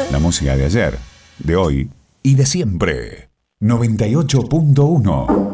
La música de ayer, de hoy y de siempre. 98.1